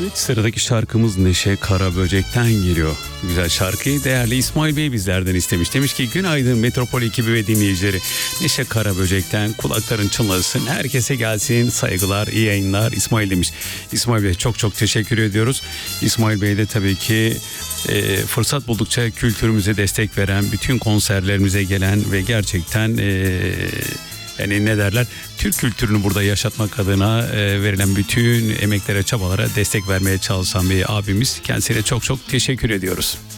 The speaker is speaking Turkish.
Evet, sıradaki şarkımız Neşe Karaböcek'ten geliyor. Güzel şarkıyı değerli İsmail Bey bizlerden istemiş. Demiş ki günaydın Metropol ekibi ve dinleyicileri. Neşe Karaböcek'ten kulakların çınlasın. Herkese gelsin. Saygılar, iyi yayınlar İsmail demiş. İsmail Bey çok çok teşekkür ediyoruz. İsmail Bey de tabii ki fırsat buldukça kültürümüze destek veren, bütün konserlerimize gelen ve gerçekten yani ne derler, Türk kültürünü burada yaşatmak adına verilen bütün emeklere, çabalara destek vermeye çalışan bir abimiz. Kendisine çok çok teşekkür ediyoruz.